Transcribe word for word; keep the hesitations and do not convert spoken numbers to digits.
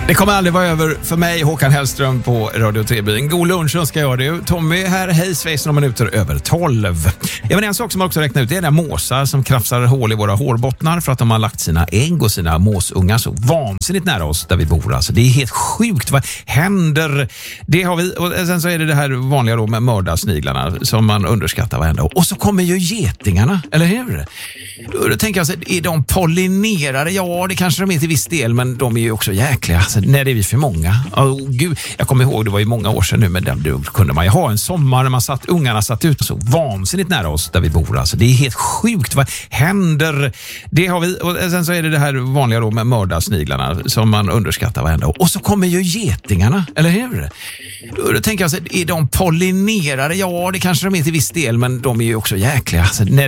Det kommer aldrig vara över för mig, Håkan Hellström på Radio tre. En god lunch önskar jag dig. Tommy här, hej svejs några minuter över tolv. Ja, men en sak som man också räknar ut är det måsar som krafsar hål i våra hårbottnar för att de har lagt sina ägg och sina måsungar så vansinnigt nära oss där vi bor. Alltså, det är helt sjukt. Vad händer? Det har vi. Och sen så är det det här vanliga då med mördarsniglarna som man underskattar varenda år. Och så kommer ju getingarna, eller hur? Då tänker jag så är de pollinerare? Ja, det kanske de är till viss del, men de är ju också jäkliga. Alltså, när det är vi för många. Oh, gud. Jag kommer ihåg, det var ju många år sedan nu, men då kunde man ju ha en sommar när man satt, ungarna satt ut så vansinnigt nära oss där vi bor. Alltså, det är helt sjukt. Vad händer? Det har vi. Och sen så är det det här vanliga då med mördarsniglarna som man underskattar varenda år. Och så kommer ju getingarna, eller hur? Då tänker jag så är de pollinerare? Ja, det kanske de är till viss del, men de är ju också jäkliga. Alltså, när